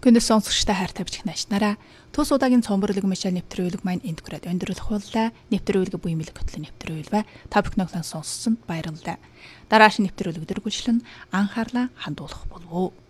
Гүнэс сонсогчтой хайр тавьчих наашнараа тус удаагийн цомборлог мишаа нэвтрүүлэг маань энд хүрээд өндөрлөх боллаа. Нэвтрүүлэг буймэлэг хөтлөн нэвтрүүлвэ. Топик ноглон сонссонд баярлалаа. Дараагийн нэвтрүүлэг дөрвөлжлөн анхаарлаа хандуулах болов уу.